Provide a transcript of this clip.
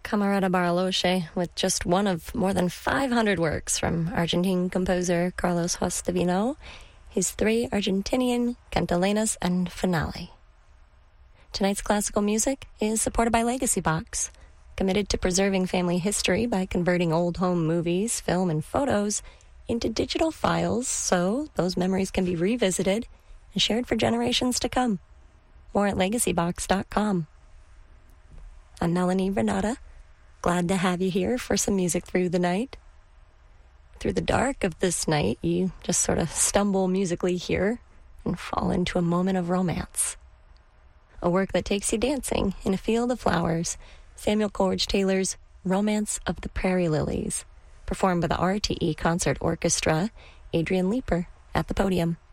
Camerata Bariloche with just one of more than 500 works from Argentine composer Carlos Hostavino, his 3 Argentinian Cantalenas and Finale. Tonight's classical music is supported by Legacy Box, committed to preserving family history by converting old home movies, film, and photos into digital files so those memories can be revisited and shared for generations to come. More at legacybox.com. I'm Melanie Renata. Glad to have you here for some music through the night. Through the dark of this night, you just sort of stumble musically here and fall into a moment of romance. A work that takes you dancing in a field of flowers, Samuel Coleridge Taylor's Romance of the Prairie Lilies, performed by the RTE Concert Orchestra, Adrian Leeper at the podium.